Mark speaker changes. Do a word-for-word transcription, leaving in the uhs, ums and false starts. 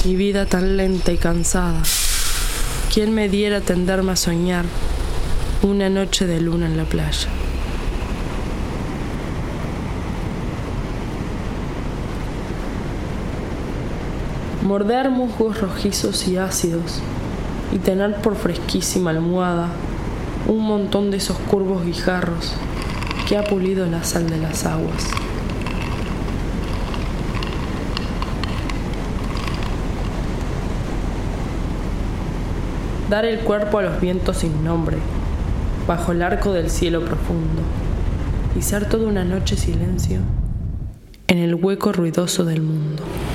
Speaker 1: Mi vida tan lenta y cansada. ¿Quién me diera tenderme a soñar una noche de luna en la playa? Morder musgos rojizos y ácidos y tener por fresquísima almohada un montón de esos curvos guijarros que ha pulido la sal de las aguas. Dar el cuerpo a los vientos sin nombre, bajo el arco del cielo profundo, y ser toda una noche silencio en el hueco ruidoso del mundo.